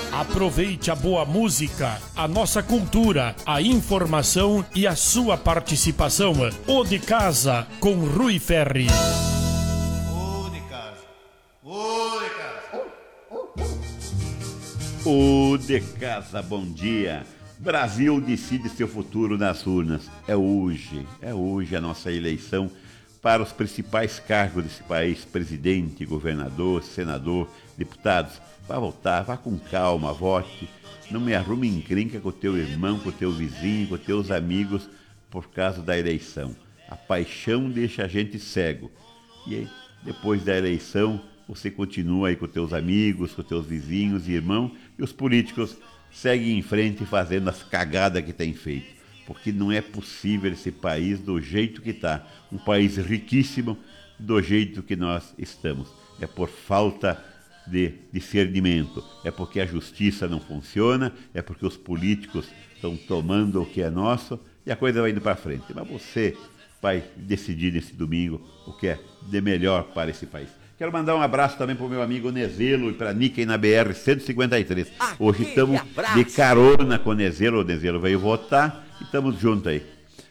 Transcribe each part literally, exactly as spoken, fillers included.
Aproveite a boa música, a nossa cultura, a informação e a sua participação. O de Casa, com Rui Ferri. O de casa, o de casa. O de Casa, bom dia. Brasil decide seu futuro nas urnas. É hoje, é hoje a nossa eleição para os principais cargos desse país: presidente, governador, senador, deputados. Vá votar, vá com calma, vote. Não me arrume encrenca com o teu irmão, com o teu vizinho, com os teus amigos por causa da eleição. A paixão deixa a gente cego. E aí, depois da eleição, você continua aí com os teus amigos, com os teus vizinhos e irmãos, e os políticos seguem em frente fazendo as cagadas que têm feito. Porque não é possível esse país do jeito que está. Um país riquíssimo do jeito que nós estamos. É por falta de discernimento. É porque a justiça não funciona, é porque os políticos estão tomando o que é nosso e a coisa vai indo para frente. Mas você vai decidir nesse domingo o que é de melhor para esse país. Quero mandar um abraço também para o meu amigo Nezelo e para a Niken na B R cento e cinquenta e três. Hoje estamos de carona com o Nezelo. O Nezelo veio votar e estamos juntos aí.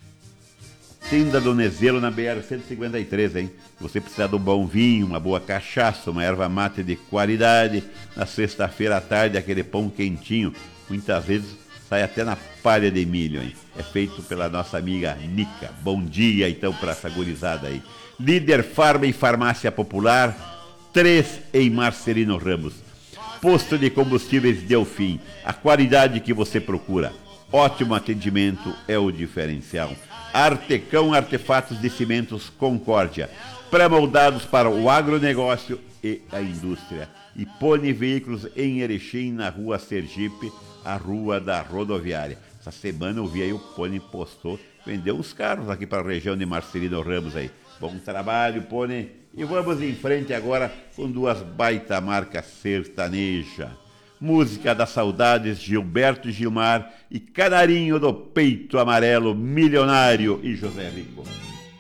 Tenda do Nezelo na B R cento e cinquenta e três, hein? Se você precisar de um bom vinho, uma boa cachaça, uma erva mate de qualidade, na sexta-feira à tarde, aquele pão quentinho, muitas vezes sai até na palha de milho, hein? É feito pela nossa amiga Nica. Bom dia, então, para essa gurizada aí. Líder Farma e Farmácia Popular, três em Marcelino Ramos. Posto de combustíveis Delfim, a qualidade que você procura. Ótimo atendimento é o diferencial. Artecão Artefatos de Cimentos Concórdia, pré-moldados para o agronegócio e a indústria. E Pone Veículos em Erechim, na rua Sergipe, a rua da rodoviária. Essa semana eu vi aí o Pone postou, vendeu uns carros aqui para a região de Marcelino Ramos aí. Bom trabalho, Pone. E vamos em frente agora com duas baita marcas sertaneja. Música das Saudades, Gilberto Gilmar e Canarinho do Peito Amarelo, Milionário e José Rico.